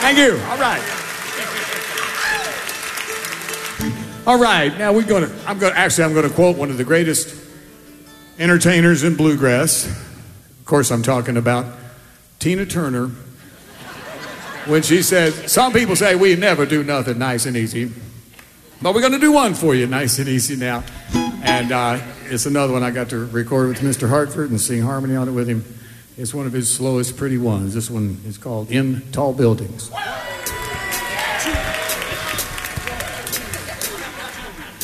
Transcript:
Thank you. All right. All right. Now I'm going to quote one of the greatest entertainers in bluegrass. Of course, I'm talking about Tina Turner. When she said, some people say we never do nothing nice and easy, but we're going to do one for you nice and easy now. And it's another one I got to record with Mr. Hartford and sing harmony on it with him. It's one of his slowest, pretty ones. This one is called In Tall Buildings.